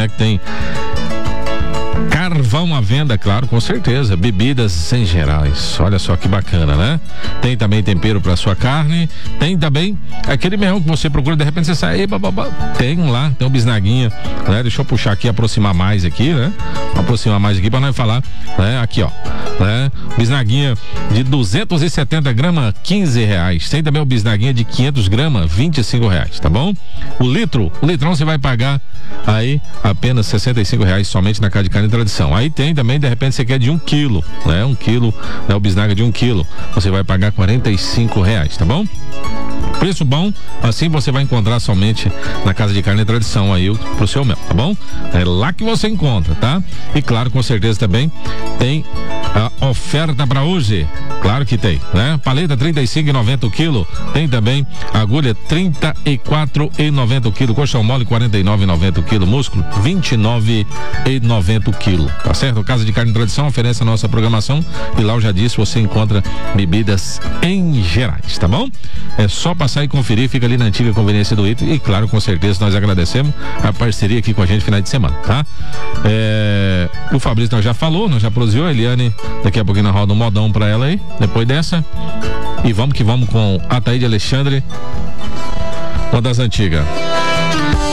né? Que tem carvão à venda, claro, com certeza. Bebidas em gerais. Olha só que bacana, né? Tem também tempero para sua carne. Tem também aquele mel que você procura, de repente você sai, tem lá, tem um bisnaguinha, né? Deixa eu puxar aqui, aproximar mais aqui, né? Aproximar mais aqui para nós falar, né? Aqui, ó, né? Bisnaguinha de 270 gramas, R$15. Tem também o bisnaguinha de 500 gramas, R$25, tá bom? O litrão você vai pagar aí apenas R$65 somente na Casa de Carne e Tradição. Aí tem também, de repente você quer de 1 quilo, né? 1 quilo, né? O bisnaga de 1 quilo, você vai pagar R$45, tá bom? Preço bom, assim você vai encontrar somente na Casa de Carne e Tradição aí pro seu mel, tá bom? É lá que você encontra, tá? E claro, com certeza também tem a oferta para hoje, claro que tem, né? Paleta R$35,90 o quilo, tem também agulha R$34,90 o quilo, colchão mole R$49,90 o quilo, músculo R$29,90 o quilo, tá certo? Casa de Carne e Tradição oferece a nossa programação e lá eu já disse, você encontra bebidas em gerais, tá bom? É só passar e conferir, fica ali na antiga conveniência do Ito e claro, com certeza nós agradecemos a parceria aqui com a gente final de semana, tá? O Fabrício nós já falou, nós já produziu, a Eliane daqui a pouquinho nós roda um modão pra ela aí, depois dessa, e vamos que vamos com Ataíde Alexandre, uma das antigas.